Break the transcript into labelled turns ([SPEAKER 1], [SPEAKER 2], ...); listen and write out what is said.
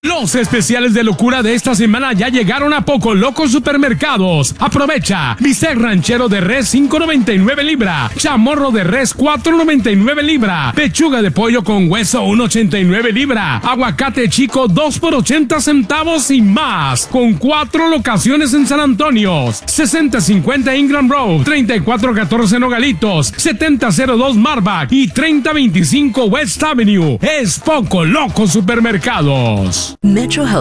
[SPEAKER 1] Los especiales de locura de esta semana ya llegaron a Poco Loco Supermercados. Aprovecha: bistec ranchero de res 5.99 libra, chamorro de res 4.99 libra, pechuga de pollo con hueso 1.89 libra, aguacate chico 2 por 80 centavos y más, con 4 locaciones en San Antonio: 6050 Ingram Road, 3414 Nogalitos, 7002 Marback y 3025 West Avenue. Es Poco Loco Supermercados.
[SPEAKER 2] Metro Health